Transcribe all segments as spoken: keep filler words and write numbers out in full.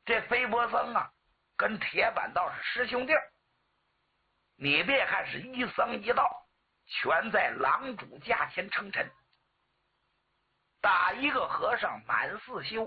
这飞伯僧啊，跟铁板道是师兄弟儿。你别看是一僧一道，全在郎主驾前称臣。打一个和尚满四修，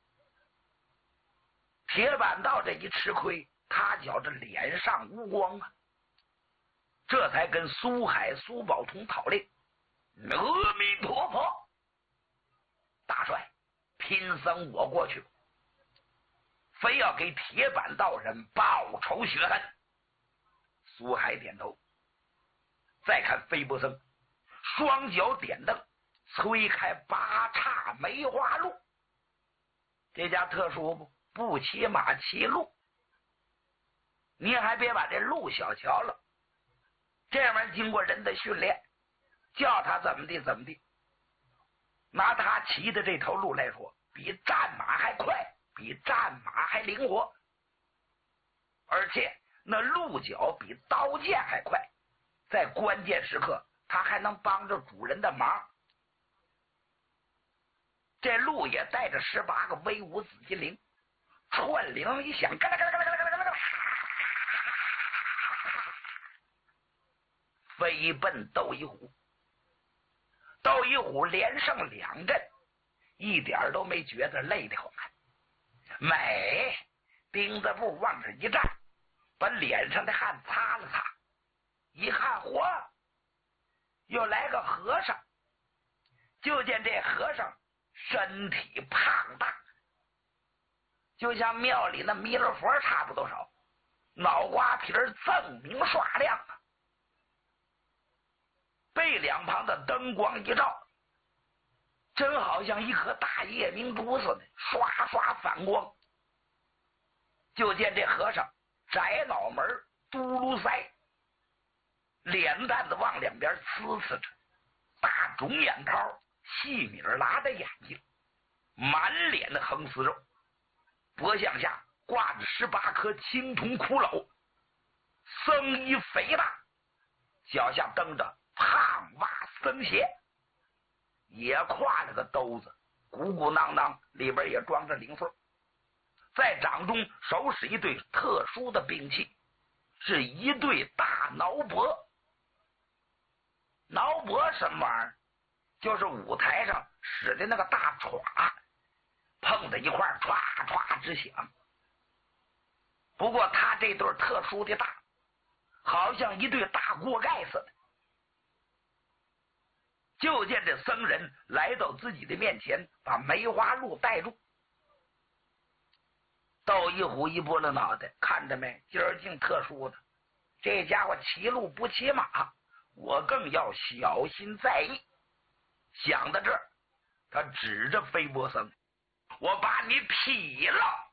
铁板道这一吃亏，他觉着脸上无光啊，这才跟苏海苏宝同讨令：阿弥陀佛，大帅，贫僧我过去，非要给铁板道人报仇雪恨。苏海点头。再看飞波僧，双脚点蹬，催开八岔梅花鹿。这家特殊不？不骑马骑鹿。您还别把这鹿小瞧了，这玩意儿经过人的训练，叫他怎么地怎么地。拿他骑的这头鹿来说，比战马还快，比战马还灵活，而且那鹿角比刀剑还快，在关键时刻他还能帮着主人的忙。这鹿也带着十八个威武紫金铃，串铃一响，嘎啦嘎啦嘎啦嘎啦嘎啦嘎啦，飞奔斗一虎。斗一虎连胜两阵，一点都没觉得累得慌。美钉子步往这一站，把脸上的汗擦了擦，一看，嚯，又来个和尚。就见这和尚身体胖大，就像庙里那弥勒佛差不多少，脑瓜皮锃明刷亮啊，被两旁的灯光一照，真好像一颗大夜明珠似的，刷刷反光。就见这和尚窄脑门，嘟噜腮，脸蛋子往两边呲呲着，大肿眼泡，细米拉的眼睛，满脸的横丝肉，脖项下挂着十八颗青铜骷髅，僧衣肥大，脚下蹬着胖袜僧鞋，也挎了个兜子，鼓鼓囊囊，里边也装着零碎。在掌中手使一对特殊的兵器，是一对大挠脖。挠脖什么玩意儿？就是舞台上使的那个大歘，碰在一块歘歘直响。不过他这对特殊的大，好像一对大锅盖似的。就见这僧人来到自己的面前，把梅花鹿带住。斗一虎一拨了脑袋，看着没，今儿竟特殊的，这家伙骑鹿不骑马，我更要小心在意。想到这儿，他指着飞波僧：我把你劈了。